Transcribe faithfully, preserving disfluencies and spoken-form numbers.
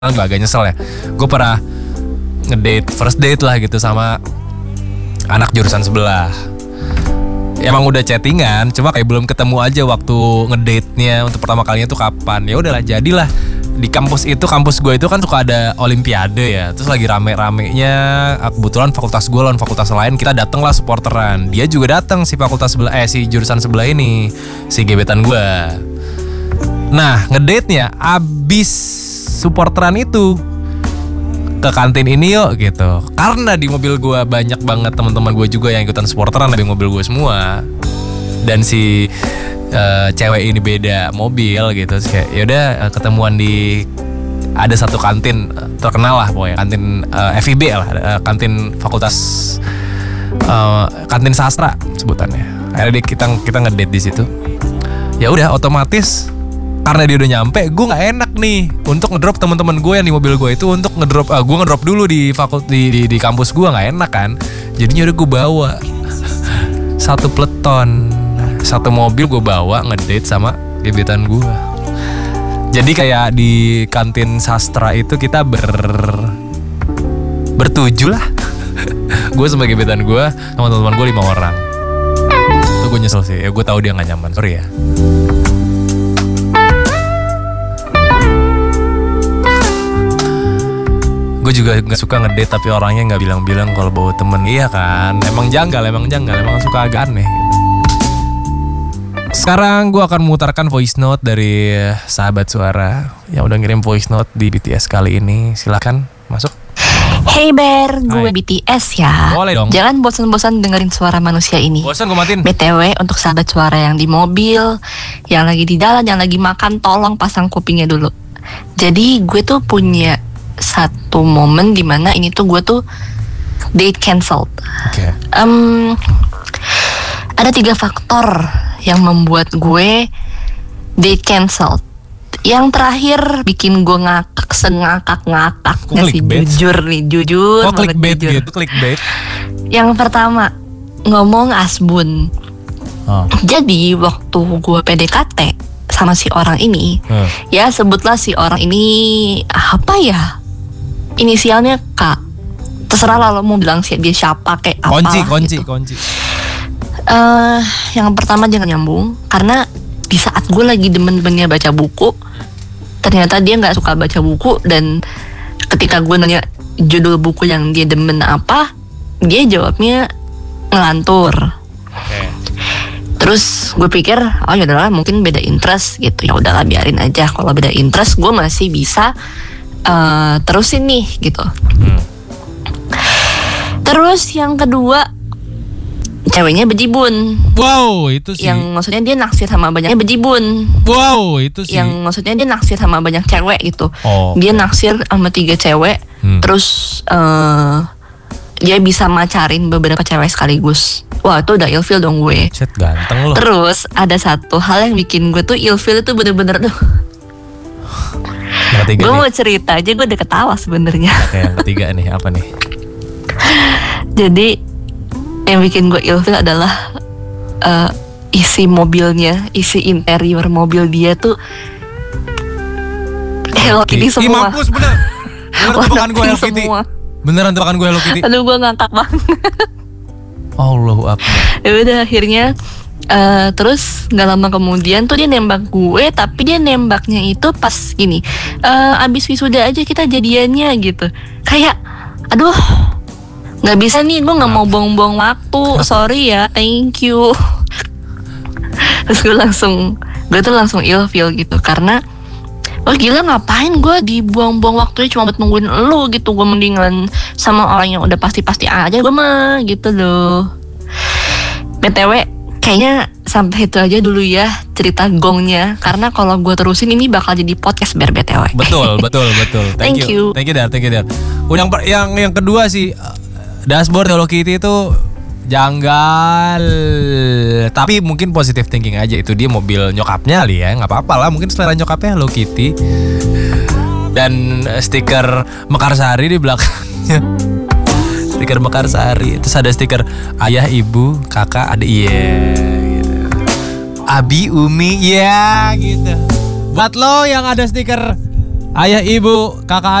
gue agak nyesel ya. Gue pernah ngedate, first date lah gitu sama anak jurusan sebelah. Emang udah chattingan, cuma kayak belum ketemu aja waktu ngedate-nya untuk pertama kalinya tuh kapan. Ya udahlah, jadilah. Di kampus itu, kampus gue itu kan suka ada olimpiade ya. Terus lagi rame-ramenya, kebetulan fakultas gue lawan fakultas lain, kita dateng lah supporteran. Dia juga datang si fakultas sebelah, eh si jurusan sebelah ini, si gebetan gue. Nah, ngedate-nya abis supporteran itu ke kantin ini yuk gitu. Karena di mobil gue banyak banget teman-teman gue juga yang ikutan supporteran di mobil gue semua. Dan si uh, cewek ini beda mobil gitu. Terus kayak yaudah ketemuan di ada satu kantin terkenal lah pokoknya, kantin uh, F I B lah, uh, kantin fakultas uh, kantin sastra sebutannya. Akhirnya kita kita ngedate di situ. Ya udah otomatis karena dia udah nyampe, gue nggak enak nih untuk ngedrop teman-teman gue yang di mobil gue itu untuk ngedrop, uh, gue ngedrop dulu di fakult di, di, di kampus gue, nggak enak kan. Jadinya udah gue bawa satu peleton, satu mobil gue bawa ngedate sama gebetan gue. Jadi kayak di kantin sastra itu kita ber bertujuh lah. Gue sama gebetan gue sama teman-teman gue lima orang. Itu gue nyesel sih. Ya gue tahu dia nggak nyaman. Sorry ya. Gue juga gak suka ngedate tapi orangnya gak bilang-bilang kalau bawa temen. Iya kan, emang janggal, emang janggal, emang suka agak aneh gitu. Sekarang gue akan memutarkan voice note dari sahabat suara yang udah ngirim voice note di B T S kali ini. Silakan masuk. Hey Ber, gue Hai. B T S ya. Boleh dong. Jangan bosan-bosan dengerin suara manusia ini. Bosan gue matiin. B T W untuk sahabat suara yang di mobil, yang lagi di jalan, yang lagi makan, tolong pasang kupingnya dulu. Jadi gue tuh punya satu momen dimana ini tuh gue tuh date cancelled. Oke. Okay. Um, ada tiga faktor yang membuat gue date cancelled. Yang terakhir bikin gue ngakak sengakak-ngakak. Ngasih jujur nih, jujur oh, banget clickbait jujur. Gitu, clickbait. Yang pertama ngomong asbun. Oh. Jadi waktu gue P D K T sama si orang ini, hmm. ya sebutlah si orang ini apa ya? Inisialnya K. Terserah lah lo mau bilang sih dia siapa kayak apa. Kunci, kunci, gitu. kunci. Uh, yang pertama jangan nyambung karena di saat gue lagi demen-demennya baca buku, ternyata dia nggak suka baca buku dan ketika gue nanya judul buku yang dia demen apa, dia jawabnya ngelantur. Okay. Terus gue pikir, oh ya udahlah mungkin beda interest gitu. Ya udahlah biarin aja. Kalau beda interest gue masih bisa uh, terusin nih gitu. Hmm. Terus yang kedua, ceweknya bejibun. Wow, itu sih. Yang maksudnya dia naksir sama banyaknya bejibun. Wow, itu sih. Yang maksudnya dia naksir sama banyak cewek gitu. Oh, dia naksir sama tiga cewek. Hmm. Terus uh, dia bisa macarin beberapa cewek sekaligus. Wah itu udah ilfil dong gue. Set ganteng loh. Terus ada satu hal yang bikin gue tuh ilfil itu bener-bener tuh. Yang ketiga gue nih. mau cerita aja gue udah ketawa sebenarnya. Oke, yang ketiga nih apa nih? Jadi yang bikin gue ilfil adalah uh, isi mobilnya, isi interior mobil dia tuh Hello Kitty semua. Ih mampus bener. Bener tebakan gue Hello Kitty. Beneran tebakan gue Hello Kitty. Aduh gue ngangkat banget. Allahu Akbar. Ya udah akhirnya uh, terus nggak lama kemudian tuh dia nembak gue, tapi dia nembaknya itu pas gini, uh, abis wisuda aja kita jadiannya gitu. Kayak, aduh, nggak bisa nih, gue nggak mau buang-buang waktu, sorry ya, thank you. Terus gue langsung, gue tuh langsung ilfeel gitu karena oh gila ngapain gue dibuang-buang waktunya cuma buat nungguin lo gitu. Gue mendingan sama orang yang udah pasti-pasti aja gue mah gitu loh. B T W kayaknya sampai itu aja dulu ya cerita gongnya. Karena kalau gue terusin ini bakal jadi podcast ber B T W. Betul, betul, betul. Thank, Thank you. you. Thank you Dar, thank you Dar. Yang, yang, yang kedua sih, dashboard Hello Kitty itu janggal, tapi mungkin positive thinking aja, itu dia mobil nyokapnya kali ya, nggak apa-apa lah, mungkin selera nyokapnya Hello Kitty dan stiker Mekarsari di belakangnya, stiker Mekarsari, terus ada stiker ayah, ibu, kakak, adik, iya, gitu. Abi, Umi, iya, gitu. Buat lo yang ada stiker ayah ibu, kakak